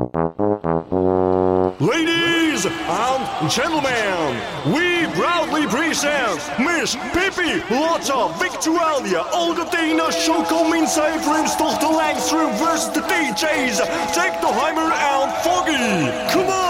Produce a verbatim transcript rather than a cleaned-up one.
Ladies and gentlemen, we proudly present Miss Pippi Lotta Victualia Alcatina Choco Min Cyprus Tochter Langstrom versus the D J's Technoheimer and Foggy. Come